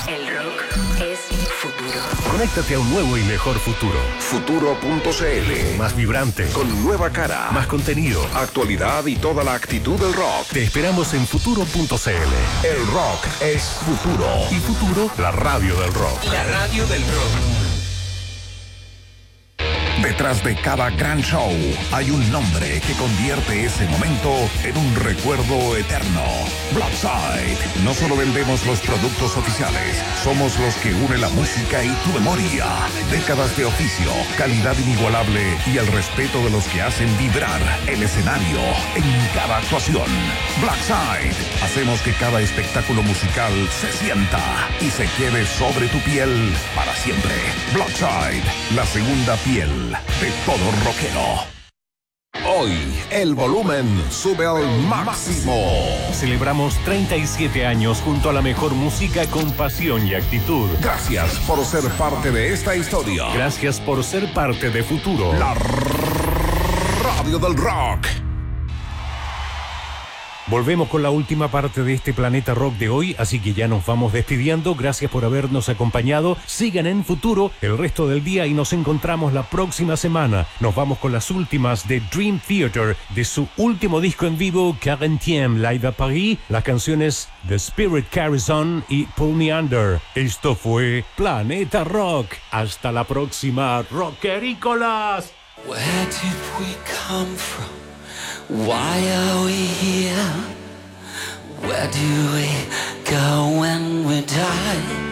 El rock es futuro. Conéctate a un nuevo y mejor futuro. Futuro.cl. Más vibrante. Con nueva cara. Más contenido. Actualidad y toda la actitud del rock. Te esperamos en Futuro.cl. El rock es futuro. Y Futuro, la radio del rock. La radio del rock. Detrás de cada gran show hay un nombre que convierte ese momento en un recuerdo eterno. Blackside. No solo vendemos los productos oficiales, somos los que une la música y tu memoria. Décadas de oficio, calidad inigualable y el respeto de los que hacen vibrar el escenario en cada actuación. Blackside. Hacemos que cada espectáculo musical se sienta y se quede sobre tu piel para siempre. Blackside, la segunda piel de todo rockero. Hoy el volumen sube al máximo. Celebramos 37 años junto a la mejor música con pasión y actitud. Gracias por ser parte de esta historia. Gracias por ser parte de Futuro. La radio del rock. Volvemos con la última parte de este Planeta Rock de hoy, así que ya nos vamos despidiendo. Gracias por habernos acompañado. Sigan en Futuro el resto del día y nos encontramos la próxima semana. Nos vamos con las últimas de Dream Theater, de su último disco en vivo, 40 Live à Paris, las canciones The Spirit Carries On y Pull Me Under. Esto fue Planeta Rock. Hasta la próxima, rockerícolas. Where did we come from? Why are we here? Where do we go when we die?